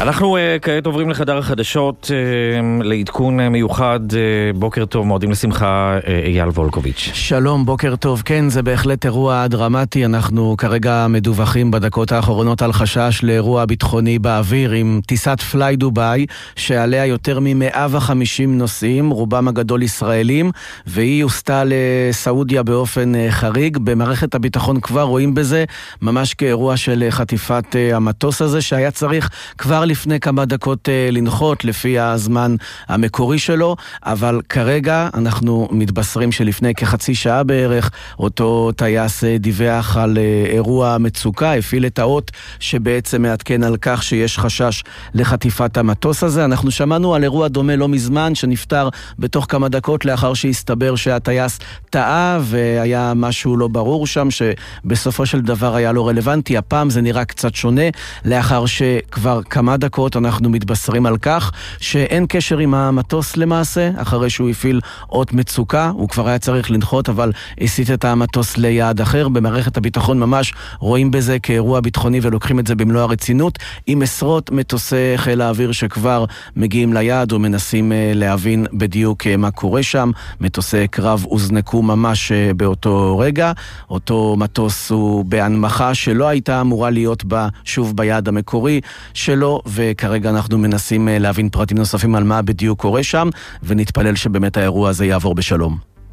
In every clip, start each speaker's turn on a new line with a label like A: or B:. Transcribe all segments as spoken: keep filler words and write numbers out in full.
A: אנחנו uh, כעת עוברים לחדר החדשות uh, לעדכון uh, מיוחד. uh, בוקר טוב, מועדים לשמחה, uh, אייל וולקוביץ'.
B: שלום, בוקר טוב. כן, זה בהחלט אירוע דרמטי. אנחנו כרגע מדווחים בדקות האחרונות על חשש לאירוע ביטחוני באוויר עם טיסת פליי דובאי שעליה יותר מ-מאה וחמישים נוסעים, רובם הגדול ישראלים, והיא יוסטה לסעודיה באופן uh, חריג. במערכת הביטחון כבר רואים בזה ממש כאירוע של חטיפת uh, המטוס הזה שהיה צריך כבר לפני כמה דקות לנחות לפי הזמן המקורי שלו, אבל כרגע אנחנו מתבשרים שלפני כחצי שעה בערך אותו טייס דיווח על אירוע מצוקה, הפעיל את האות שבעצם מעדכן על כך שיש חשש לחטיפת המטוס הזה. אנחנו שמענו על אירוע דומה לא מזמן שנפטר בתוך כמה דקות לאחר שהסתבר שהטייס טעה והיה משהו לא ברור שם שבסופו של דבר היה לא רלוונטי. הפעם זה נראה קצת שונה לאחר שכבר כמה דקות אנחנו מתבשרים על כך שאין קשר עם המטוס למעשה, אחרי שהוא הפעיל אות מצוקה, הוא כבר היה צריך לנחות אבל הסיט את המטוס ליעד אחר. במערכת הביטחון ממש רואים בזה כאירוע ביטחוני ולוקחים את זה במלוא הרצינות, עם עשרות מטוסי חיל האוויר שכבר מגיעים ליעד ומנסים להבין בדיוק מה קורה שם. מטוסי קרב הוזנקו ממש באותו רגע. אותו מטוס הוא בהנמכה שלא הייתה אמורה להיות בה שוב ביעד המקורי שלו, וכרגע אנחנו מנסים להבין פרטים נוספים על מה בדיוק קורה שם, ונתפלל שבאמת האירוע הזה יעבור בשלום.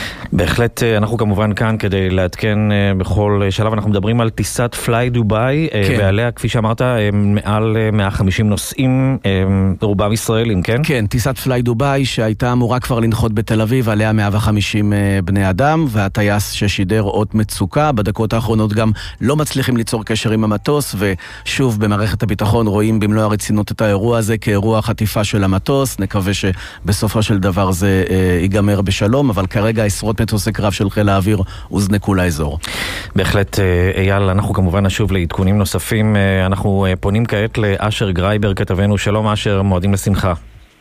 A: בהחלט, אנחנו כמובן כאן כדי לעדכן בכל שלב. אנחנו מדברים על טיסת פליי דובאי, כן. ועליה, כפי שאמרת, מעל מאה וחמישים נוסעים, רובם ישראלים, כן?
B: כן, טיסת פליי דובאי שהייתה אמורה כבר לנחות בתל אביב, עליה מאה וחמישים בני אדם, והטייס ששידר אות מצוקה. בדקות האחרונות גם לא מצליחים ליצור קשר עם המטוס, ושוב במערכת הביטחון רואים במלוא הרצינות את האירוע הזה כאירוע חטיפה של המטוס. נקווה שבסופו של דבר זה ייגמר בשלום, אבל כרגע עשרות מטוסי קרב של חיל האוויר הוזנקו לאזור.
A: בהחלט, אייל, אנחנו כמובן נשוב לעדכונים נוספים. אנחנו פונים כעת לאשר גרייבר, כתבנו. שלום אשר, מועדים לשמחה.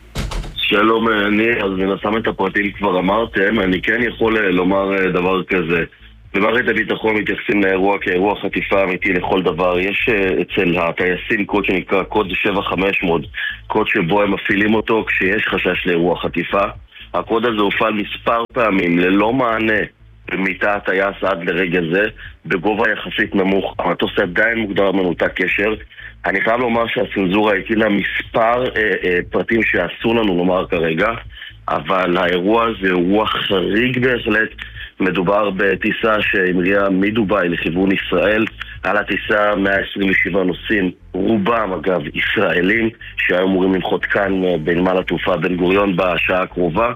C: שלום, אני, אז מנסם את הפרטים כבר אמרתם, אני כן יכול לומר דבר כזה. במערכת הביטחון מתייחסים לאירוע כאירוע חטיפה אמיתי לכל דבר. יש אצל הטייסים קוד שנקרא קוד שבע חמש מאות, קוד שבו הם מפעילים אותו כשיש חשש לאירוע חטיפה. הקוד הזה הופעל מספר פעמים ללא מענה במיטה הטייס עד לרגע זה, בגובה יחסית נמוך. המטוס עדיין מוגדר מנותק קשר. אני חייב לומר שהצנזורה הטילה מספר אה, אה, פרטים שאסור לנו לומר כרגע, אבל האירוע הזה הוא אירוע חריג בהחלט. מדובר בטיסה שהמריאה מדובאי לכיוון ישראל. על הטיסה מאה עשרים ושבעה נוסעים, רובם אגב ישראלים, שהיו אמורים לנחות כאן בנמל התעופה בן גוריון בשעה הקרובה,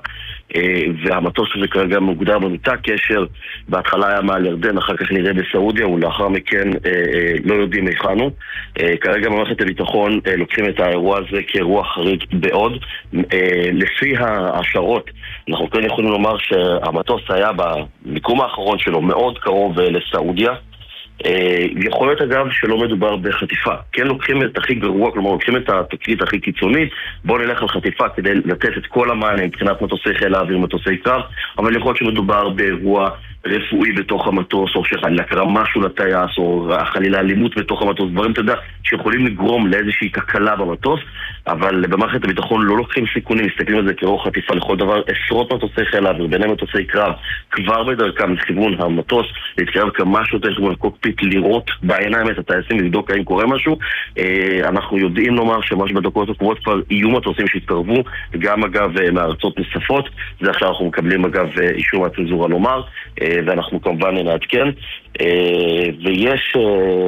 C: והמטוס הזה כרגע מוגדר במנותק קשר. בהתחלה היה מעל ירדן, אחר כך נראה בסעודיה, ולאחר מכן לא יודעים היכן הוא. כרגע במערכת הביטחון לוקחים את האירוע הזה כאירוע חריג בעוד. לפי ההשערות, אנחנו כן יכולים לומר שהמטוס היה במיקום האחרון שלו מאוד קרוב לסעודיה. יכול להיות אגב שלא מדובר בחטיפה. כן לוקחים את הכי גרוע, כלומר לוקחים את התקרית הכי קיצונית, בואו נלך על חטיפה כדי לתת את כל המענה מבחינת מטוסי חיל האוויר, מטוסי קרב, אבל יכול להיות שמדובר באירוע רפואי בתוך המטוס, או שחלילה קרה משהו לטייס, או חלילה אלימות בתוך המטוס, דברים אתה יודע שיכולים לגרום לאיזושהי תקלה במטוס. אבל במערכת הביטחון לא לוקחים סיכונים, מסתכלים על זה כאירוע חטיפה לכל דבר. עשרות מטוסי חיל האוויר, ביניהם מטוסי קרב, כבר בדרכם לכיוון המטוס, להתקרב כמה שיותר לכיוון הקוקפיט, לראות בעיניים את הטייסים ולבדוק האם קורה משהו. אנחנו יודעים לומר שממש בדקות הקרובות כבר יהיו מטוסים שהתקרבו, גם אגב מארצות נוספות. זה עכשיו אנחנו מקבלים אגב אישור מהצנזורה לומר, ואנחנו כמובן נעדכן. ויש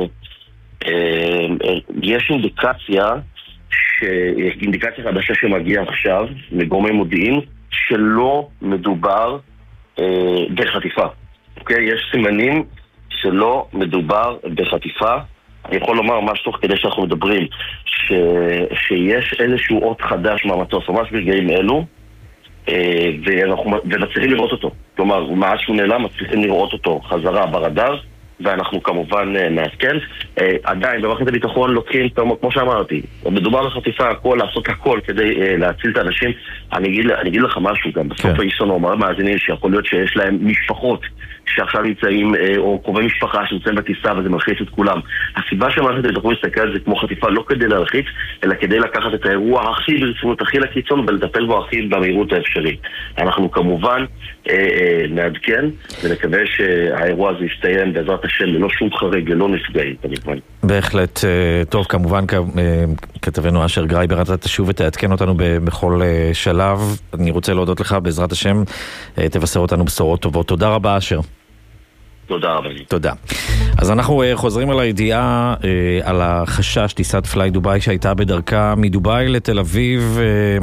C: יש אינדיקציה אינדיקציה חדשה שמגיעה עכשיו מגורמי מודיעין שלא מדובר אה, בחטיפה. אוקיי? יש סימנים שלא מדובר בחטיפה. אני יכול לומר ממש תוך כדי שאנחנו מדברים ש... שיש איזשהו אות חדש מהמטוס, ממש ברגעים אלו, אה, ואנחנו... ומצליחים לראות אותו. כלומר, מאז שהוא נעלם, מצליחים לראות אותו חזרה ברדאר. ואנחנו כמובן נעדכן. עדיין במערכת הביטחון לוקחים, כמו שאמרתי, מדובר על חטיפה, הכל, לעשות הכל כדי להציל את האנשים. אני אגיד, אני אגיד לך משהו גם, בסוף יש לנו אומר מאזינים שיכול להיות שיש להם משפחות שעכשיו נמצאים, או קרובי משפחה שנמצאים בטיסה וזה מלחיץ את כולם. הסיבה שהמערכת הביטחון מסתכל על זה כמו חטיפה לא כדי להלחיץ, אלא כדי לקחת את האירוע הכי ברצינות, הכי לקיצון ולטפל בו הכי במהירות האפשרית. אנחנו כמובן אה, אה, נעדכן ונקווה שהאירוע הזה יסתיים בעזרת השם ללא שום חרג, ללא נפגעים כמובן.
A: בהחלט טוב, כמובן כתבנו אשר גרייבר, אתה תשוב ותעדכן אותנו בכל שלב. אני רוצה להודות לך, בעזרת השם תבשר אותנו בשורות טובות. תודה רבה אשר.
C: תודה רבה.
A: תודה. אז אנחנו חוזרים על הידיעה על החשש טיסת פליי דובאי שהייתה בדרכה מדובאי לתל אביב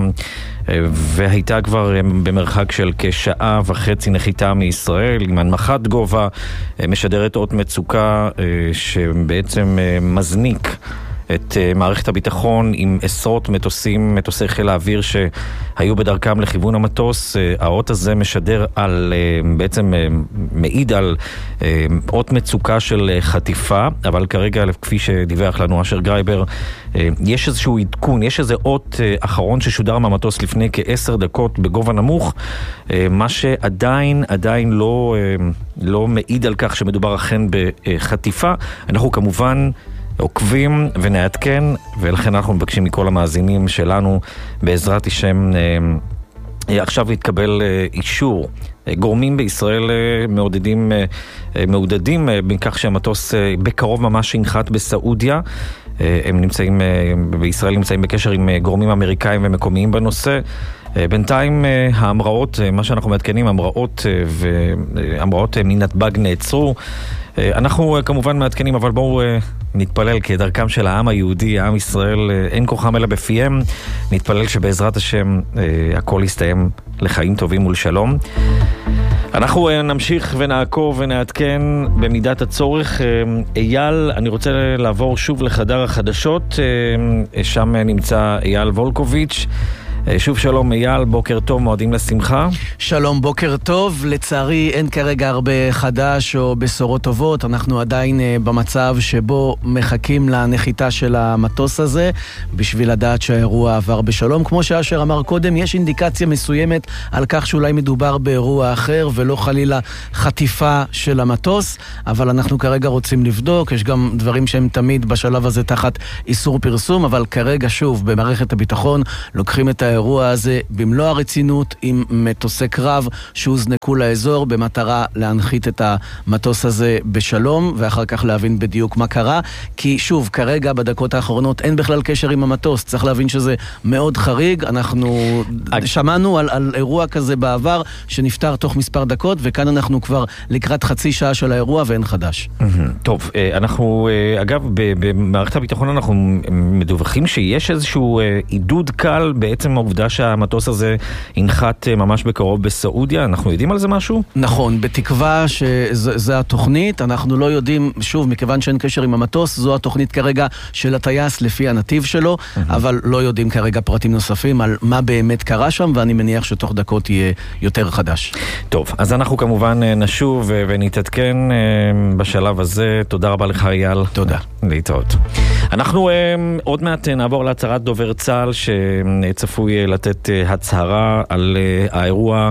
A: והייתה כבר במרחק של כשעה וחצי נחיתה מישראל עם הנמכת גובה, משדרת אות מצוקה שבעצם מזניק את מערכת הביטחון עם עשרות מטוסים, מטוסי חיל האוויר שהיו בדרכם לכיוון המטוס. האות הזה משדר על, בעצם מעיד על אות מצוקה של חטיפה, אבל כרגע, כפי שדיווח לנו אשר גרייבר, יש איזשהו עדכון, יש איזה אות אחרון ששודר מהמטוס לפני כעשר דקות בגובה נמוך, מה שעדיין, עדיין לא, לא מעיד על כך שמדובר אכן בחטיפה. אנחנו כמובן עוקבים ונעדכן, ולכן אנחנו מבקשים מכל המאזינים שלנו בעזרת השם עכשיו יתקבל אישור. גורמים בישראל מעודדים, מעודדים בכך שהמטוס בקרוב ממש ינחת בסעודיה. הם נמצאים, בישראל נמצאים בקשר עם גורמים אמריקאים ומקומיים בנושא. בינתיים האמראות, מה שאנחנו מעדכנים, אמראות ואמראות מנתב"ג נעצרו. אנחנו כמובן מעדכנים, אבל בואו נתפלל כדרכם של העם היהודי, העם ישראל, אין כוחם אלא בפיהם. נתפלל שבעזרת השם הכל יסתיים לחיים טובים ולשלום. אנחנו נמשיך ונעקוב ונעדכן במידת הצורך. אייל, אני רוצה לעבור שוב לחדר החדשות, שם נמצא אייל וולקוביץ'. שוב שלום אייל, בוקר טוב, מועדים לשמחה.
B: שלום, בוקר טוב. לצערי אין כרגע הרבה חדש או בשורות טובות. אנחנו עדיין במצב שבו מחכים לנחיתה של המטוס הזה בשביל לדעת שהאירוע עבר בשלום. כמו שאשר אמר קודם, יש אינדיקציה מסוימת על כך שאולי מדובר באירוע אחר ולא חלילה חטיפה של המטוס, אבל אנחנו כרגע רוצים לבדוק. יש גם דברים שהם תמיד בשלב הזה תחת איסור פרסום, אבל כרגע שוב במערכת הביטחון לוקחים את האירוע הזה במלוא הרצינות עם מטוסי קרב שהוזנקו לאזור במטרה להנחית את המטוס הזה בשלום ואחר כך להבין בדיוק מה קרה, כי שוב כרגע בדקות האחרונות אין בכלל קשר עם המטוס. צריך להבין שזה מאוד חריג. אנחנו שמענו על, על אירוע כזה בעבר שנפטר תוך מספר דקות, וכאן אנחנו כבר לקראת חצי שעה של האירוע ואין חדש.
A: טוב, אנחנו אגב במערכת הביטחון אנחנו מדווחים שיש איזשהו עידוד קל בעצם העובדה שהמטוס הזה ינחת ממש בקרוב בסעודיה. אנחנו יודעים על זה משהו?
B: נכון, בתקווה שזה התוכנית. אנחנו לא יודעים, שוב, מכיוון שאין קשר עם המטוס, זו התוכנית כרגע של הטייס לפי הנתיב שלו, אבל לא יודעים כרגע פרטים נוספים על מה באמת קרה שם, ואני מניח שתוך דקות יהיה יותר חדש.
A: טוב, אז אנחנו כמובן נשוב ונתעדכן בשלב הזה. תודה רבה לך אייל.
B: תודה.
A: להתראות. אנחנו עוד מעט נעבור להצהרת דובר צה"ל שצפוי לתת הצהרה על האירוע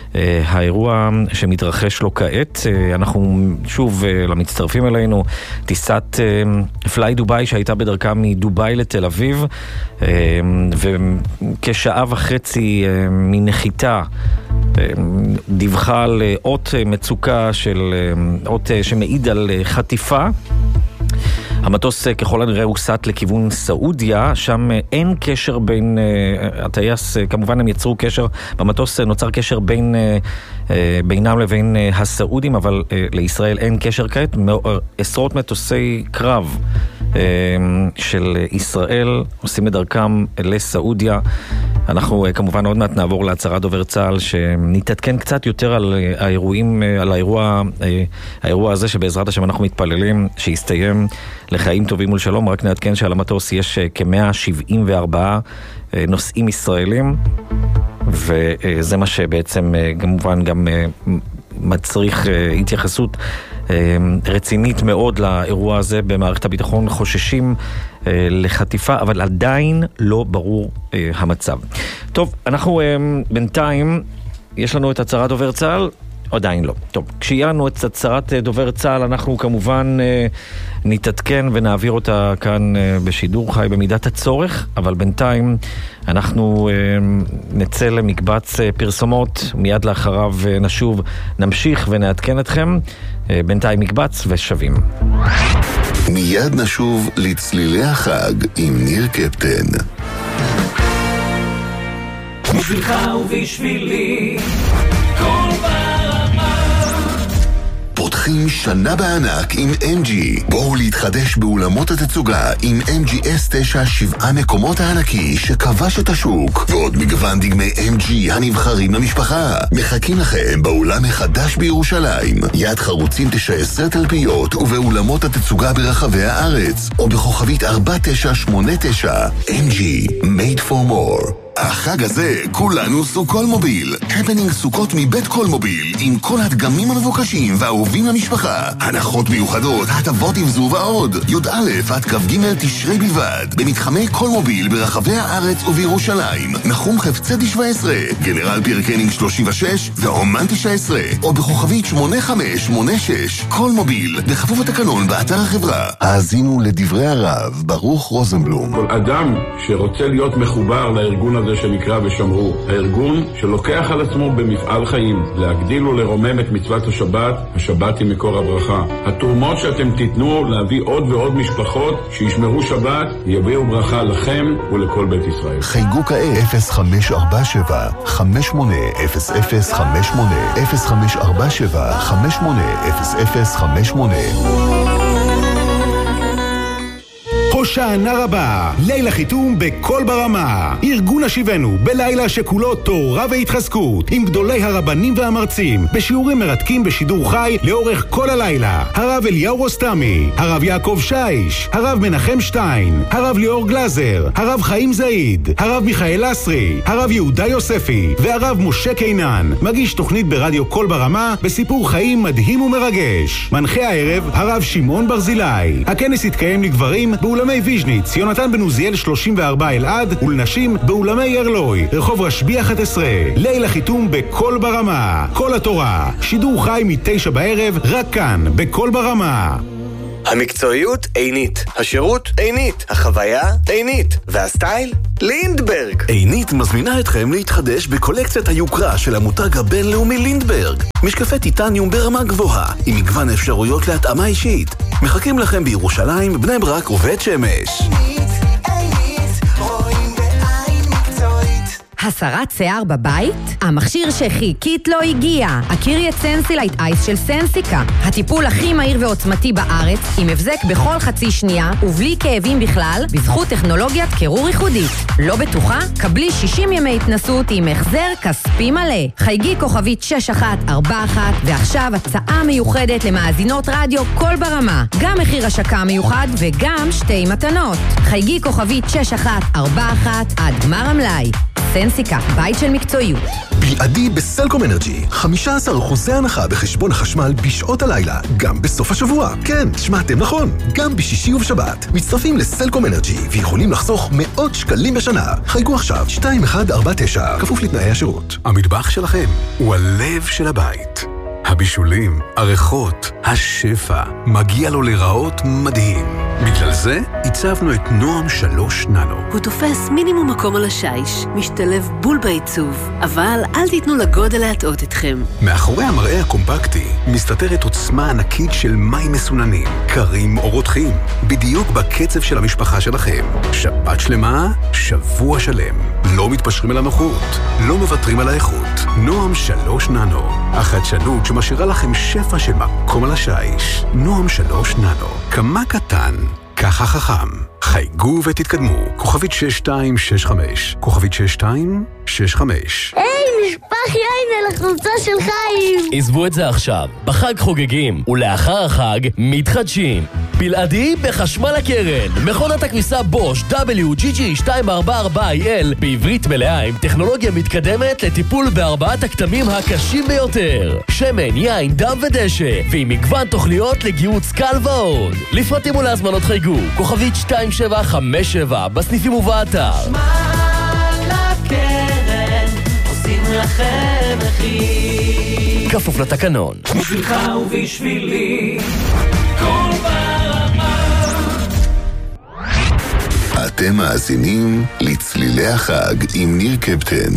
A: האירוע שמתרחש לו כעת. אנחנו שוב למצטרפים אלינו, טיסת פליי דובאי שהייתה בדרכה מדובאי לתל אביב, וכשעה וחצי מנחיתה דיווחה על אות מצוקה של אות שמעיד על חטיפה. המטוס ככל הנראה הוסט לכיוון סעודיה, שם אין קשר בין, הטייס, כמובן הם יצרו קשר, במטוס נוצר קשר בין, בינם לבין הסעודים, אבל לישראל אין קשר כעת. עשרות מטוסי קרב של ישראל עושים את דרכם לסעודיה. אנחנו כמובן עוד מעט נעבור להצהרת דובר צה"ל שנתעדכן קצת יותר על האירועים, על האירוע, האירוע הזה שבעזרת השם אנחנו מתפללים שיסתיים לחיים טובים ולשלום. רק נעדכן שעל המטוס יש כ-מאה שבעים וארבעה נוסעים ישראלים, וזה מה שבעצם כמובן גם מצריך התייחסות רצינית מאוד לאירוע הזה. במערכת הביטחון חוששים לחטיפה, אבל עדיין לא ברור המצב. טוב, אנחנו בינתיים, יש לנו את הצהרת דובר צה"ל, עדיין לא. טוב, כשיהיה לנו את הצהרת דובר צה"ל, אנחנו כמובן נתעדכן ונעביר אותה כאן בשידור חי במידת הצורך, אבל בינתיים אנחנו נצא למקבץ פרסומות, מיד לאחריו נשוב, נמשיך ונעדכן אתכם. בינתיים מקבץ ושבים.
D: מיד נשוב לצלילי החג עם ניר קפטן.
E: בשבילך ובשבילי כל ברמה.
D: פותחים שנה בענק עם אם ג'י. בואו להתחדש באולמות התצוגה עם אם ג'י אס תשע, שבעה מקומות הענקי שכבש את השוק, ועוד מגוון דגמי אם ג'י הנבחרים למשפחה. מחכים לכם באולם החדש בירושלים, יד חרוצים תשע עשרה תלפיות, ובאולמות התצוגה ברחבי הארץ, או בכוכבית ארבע תשע שמונה תשע. אם ג'י, made for more. החג הזה כולנו סוכול מוביל. הפנינג סוכות מבית כל מוביל, עם כל הדגמים המבוקשים והאהובים למשפחה. הנחות מיוחדות, הטבות עם ועוד. י"א עד כ"ג תשרי בלבד, במתחמי כל מוביל ברחבי הארץ ובירושלים. נחום חפצי שבע עשרה, גנרל פירקנינג שלושים ושש והאומן תשע עשרה, או בכוכבית שמונה חמש שמונה שש. כל מוביל, בכפוף התקנון באתר החברה. האזינו לדברי הרב ברוך רוזנבלום.
F: כל אדם שרוצה להיות מחובר לארגון הזה שנקרא ושמרו, הארגון שלוקח על עצמו במפעל חיים להגדיל ולרומם את מצוות השבת, השבת היא מקור הברכה. התרומות שאתם תיתנו להביא עוד ועוד משפחות שישמרו שבת, יביאו ברכה לכם ולכל בית ישראל.
D: חייגו כעת אפס חמש ארבע שבע חמש שמונה אפס אפס חמש שמונה אפס חמש ארבע שבע חמש שמונה אפס אפס חמש שמונה.
G: הושענא רבה, ליל החיתום בכל ברמה. ארגון השיבנו בלילה שכולו תורה והתחזקות, עם גדולי הרבנים והמרצים, בשיעורים מרתקים בשידור חי לאורך כל הלילה. הרב אליהו רוסטמי, הרב יעקב שיש, הרב מנחם שטיין, הרב ליאור גלזר, הרב חיים זעיד, הרב מיכאל אסרי, הרב יהודה יוספי והרב משה קינן. מגיש תוכנית ברדיו כל ברמה בסיפור חיים מדהים ומרגש. מנחה הערב הרב שמעון ברזילי. הכנס יתקיים לגברים באולמי ויז'ניץ, יונתן בן עוזיאל שלושים וארבע אלעד, ולנשים באולמי ירלוי, רחוב רשב"י אחת עשרה. ליל החיתום בכל ברמה. כל התורה, שידור חי מתשע בערב, רק כאן, בכל ברמה.
H: המקצועיות עינית, השירות עינית, החוויה עינית, והסטייל לינדברג.
I: עינית מזמינה אתכם להתחדש בקולקציית היוקרה של המותג הבינלאומי לינדברג. משקפי טיטניום ברמה גבוהה, עם מגוון אפשרויות להתאמה אישית. מחכים לכם בירושלים, בני ברק ובית שמש.
J: הסרת שיער בבית? המכשיר שחיכית לא הגיע. הכירי את סנסילייט אייס של סנסיקה. הטיפול הכי מהיר ועוצמתי בארץ, עם הבזק בכל חצי שנייה, ובלי כאבים בכלל, בזכות טכנולוגיית קירור ייחודית. לא בטוחה? קבלי שישים ימי התנסות עם החזר כספי מלא. חייגי כוכבית שש אחת ארבע אחת, ועכשיו הצעה מיוחדת למאזינות רדיו כל ברמה. גם מחיר השקה מיוחד וגם שתי מתנות. חייגי כוכבית שש אחת ארבע אחת עד גמר המלאי. סנסיקה, בית של מקצועיות.
I: בלעדי בסלקום אנרג'י, חמישה עשר אחוז הנחה בחשבון החשמל בשעות הלילה, גם בסוף השבוע. כן, שמעתם נכון, גם בשישי ובשבת. מצטרפים לסלקום אנרג'י ויכולים לחסוך מאות שקלים בשנה. חייגו עכשיו שתיים אחת ארבע תשע, כפוף לתנאי השירות. המטבח שלכם הוא הלב של הבית. הבישולים, הריחות, השפע, מגיע לו לראות מדהים. בגלל זה הצבנו את נועם שלוש ננו.
K: הוא תופס מינימום מקום על השיש, משתלב בול בעיצוב, אבל אל תיתנו לגודל להטעות אתכם.
I: מאחורי המראה הקומפקטי מסתתרת עוצמה ענקית של מים מסוננים, קרים או רותחים, בדיוק בקצב של המשפחה שלכם. שבת שלמה, שבוע שלם. לא מתפשרים על הנוחות, לא מוותרים על האיכות. נועם שלוש ננו, החדשנות שמשאירה לכם שפע של מקום על השיש. נועם שלוש ננו, כמה קטן, ככה חכם. חייגו ותתקדמו. כוכבית שש שתיים שש חמש, כוכבית שש שתיים שש חמש.
L: היי, משפח יין על החולצה של חיים.
M: עזבו את זה עכשיו. בחג חוגגים, ולאחר החג מתחדשים. בלעדי בחשמל הקרן. מכונת הכביסה בוש דאבליו ג'י ג'י שתיים ארבע ארבע איי אל בעברית מלאה עם טכנולוגיה מתקדמת לטיפול בארבעת הכתמים הקשים ביותר. שמן, יין, דם ודשא, ועם מגוון תוכניות לגיהוץ קל ועוד. לפרטים ולהזמנות חייגו, כוכבית שתיים שבע חמש שבע בסניפים ובאתר.
E: חשמל הקרן, עושים לכם מחיר.
M: כפוף לתקנון.
E: בשבילך ובשבילי, כל ברמה.
D: אתם מאזינים לצלילי החג עם ניר קפטן.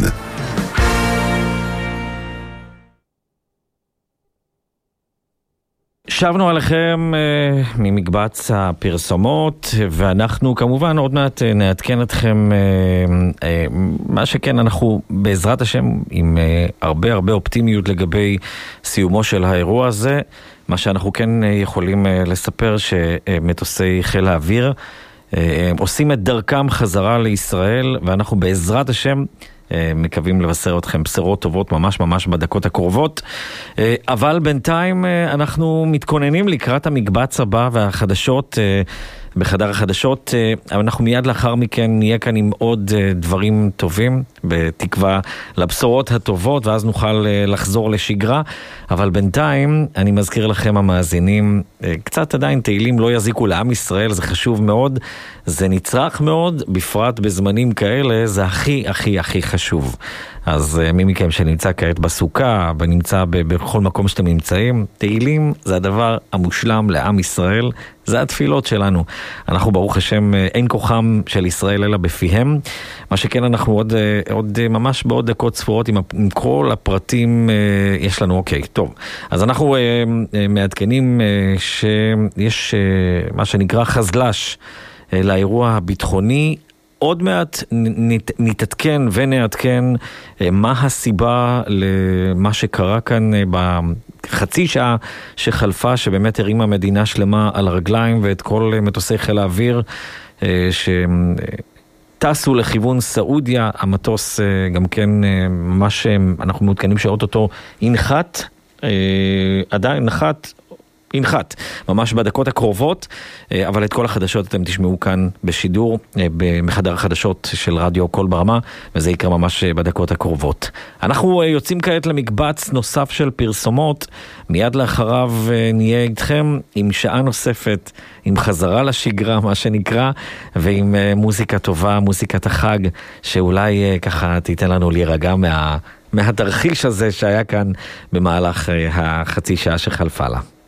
A: שבנו עליכם uh, ממקבץ הפרסומות, ואנחנו כמובן עוד מעט uh, נעדכן אתכם, uh, uh, מה שכן, אנחנו בעזרת השם עם uh, הרבה הרבה אופטימיות לגבי סיומו של האירוע הזה. מה שאנחנו כן uh, יכולים uh, לספר שמטוסי חיל האוויר uh, עושים את דרכם חזרה לישראל, ואנחנו בעזרת השם מקווים לבשר אתכם בשורות טובות ממש ממש בדקות הקרובות. אבל בינתיים אנחנו מתכוננים לקראת המקבץ הבא והחדשות בחדר החדשות. אנחנו מיד לאחר מכן נהיה כאן עם עוד דברים טובים, בתקווה לבשורות הטובות, ואז נוכל לחזור לשגרה. אבל בינתיים אני מזכיר לכם המאזינים, קצת עדיין תהילים לא יזיקו לעם ישראל, זה חשוב מאוד, זה נצרך מאוד, בפרט בזמנים כאלה, זה הכי הכי הכי חשוב. אז מי מכם שנמצא כעת בסוכה, ונמצא בכל מקום שאתם נמצאים, תהילים זה הדבר המושלם לעם ישראל, זה התפילות שלנו. אנחנו ברוך השם, אין כוחם של ישראל אלא בפיהם. מה שכן, אנחנו עוד, עוד ממש בעוד דקות ספורות עם, עם כל הפרטים יש לנו. אוקיי, טוב. אז אנחנו מעדכנים שיש מה שנקרא חזלש לאירוע הביטחוני. עוד מעט נתעדכן ונעדכן מה הסיבה למה שקרה כאן בחצי שעה שחלפה, שבאמת הרימה מדינה שלמה על הרגליים, ואת כל מטוסי חיל האוויר שטסו לכיוון סעודיה. המטוס גם כן ממש אנחנו מעודכנים שאוטוטו ינחת, עדיין נחת, ינחת, ממש בדקות הקרובות, אבל את כל החדשות אתם תשמעו כאן בשידור, בחדר החדשות של רדיו קול ברמה, וזה יקרה ממש בדקות הקרובות. אנחנו יוצאים כעת למקבץ נוסף של פרסומות, מיד לאחריו נהיה איתכם עם שעה נוספת, עם חזרה לשגרה, מה שנקרא, ועם מוזיקה טובה, מוזיקת החג, שאולי ככה תיתן לנו להירגע מה, מהתרחיש הזה שהיה כאן במהלך החצי שעה שחלפה לה.